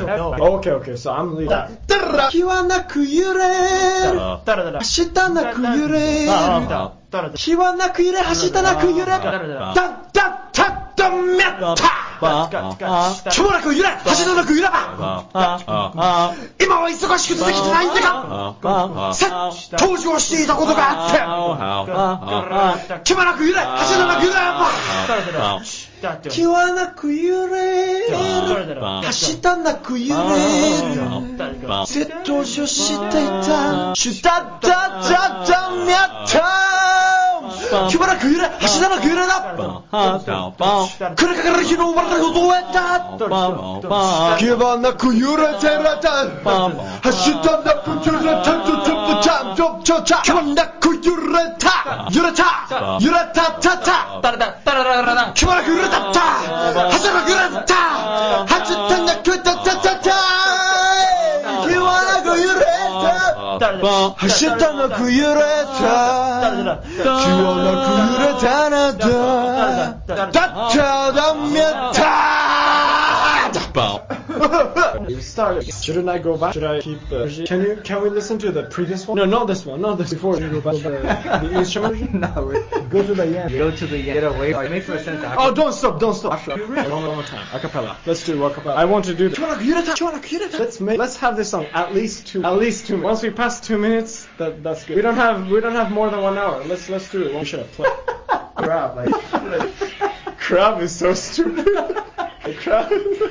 Okay, so I'm leading. 日はなく揺れる。明日なく揺れる。日はなく揺れ、明日なく揺れ。しばらく揺れ、明日なく揺れば。今は忙しくてできてないんだが、当時をしていたことがあって。しばらく揺れ、明日なく揺れば。日はなく揺れる。明日なく揺れる。瀬戸女していた。シュタタタタミャタ。しばらく揺れ、明日なく揺れだ。これから日の生まれたことをやった。日はなく揺れてらた。明日なく揺れた。日はなく揺れた。揺れた。揺れたたた。しばらく揺れたった。明日なく揺れた。明日なくたたたた。日はなく揺れた。明日なく揺れた。日はなく揺れたなだ。だっただめた。You started. Shouldn't I go back? Should I keep the? Can we listen to the previous one? No, not this one. Not this before. You go back to the instrument. No, go to the end. Go to the end. Get away. It makes no sense. Oh, don't stop. One more time. Acapella. Let's do acapella. I want to do. Let's have this song at least two. Once we pass 2 minutes, that's good. We don't have more than 1 hour. Let's do it. We should have played. Crab. Crab is so stupid. Crab.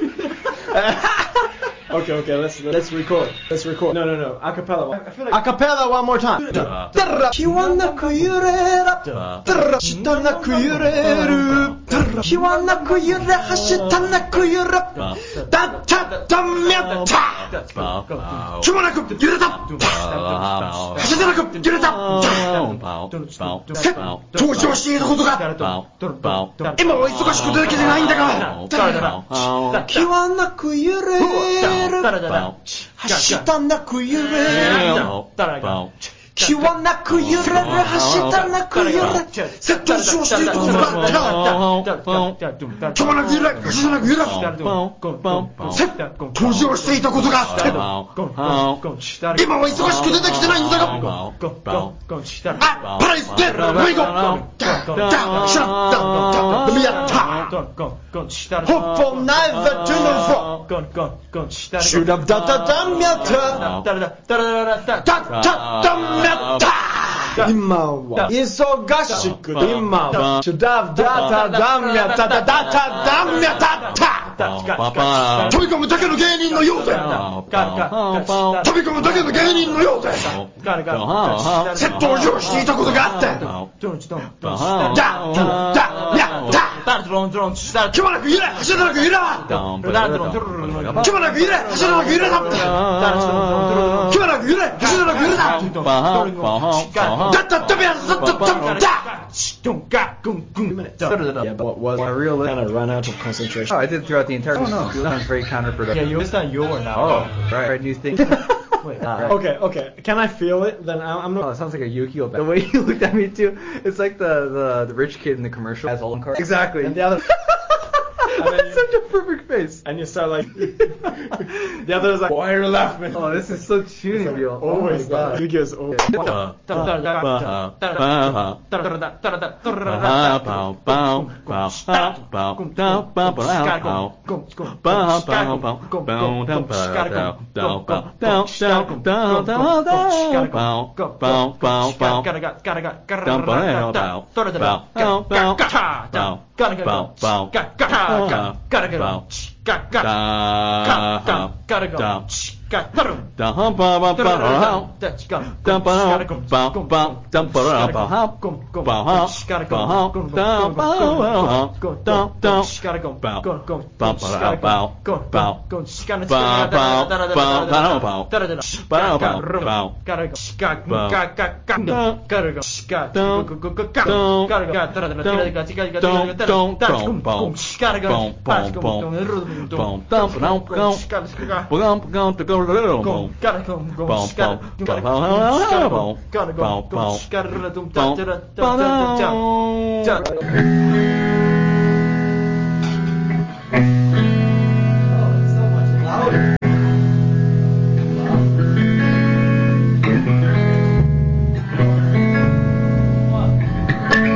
Okay, let's record. No. Acapella one more time. 日はなく揺れる。下なく揺れる。日はなく揺れ、下なく揺れ。だっただめた。日はなく揺れた。下なく揺れた。登場していたことが。今は忙しくてできてないんだが。日はなく揺れる。明日なく揺れる。日はなく揺れる。明日なく揺れる。セットしをしていたことがあった。日はなく揺れる。明日なく揺れる。登場していたことがあって。今は忙しく出てきてないんだが。パライステルウェイゴシャッタミヤタホッポーナイザトゥノフォシュラダダダミヤタダダダミヤタ今は忙しく今はシュダダダダミヤタダダダダミヤタ飛び込むだけの芸人のようで飛び込むだけの芸人のようでセットを用意していたことがあって気まなく揺れ走らなく揺れは気まなく揺れ走らなく揺れだ気まなく揺れ走らなく揺れだだったったべやだったっただ Yeah, but was I really kind of run out of concentration? Oh, I did throughout the entire. Oh no, that sounds very counterproductive. Yeah, it's not your now. Oh, right, new thing. Wait, right. Okay. Can I feel it? Then I'm not. Oh, it sounds like a Yu-Gi-Oh! The way you looked at me too, it's like the rich kid in the commercial has all the cards. Exactly. And the other. That's such a perfect face. And you start like. The other is like, why are you laughing? Oh, this is so tuning real. Always that. Yu-Gi-Oh's always. Gotta go. Gotta go.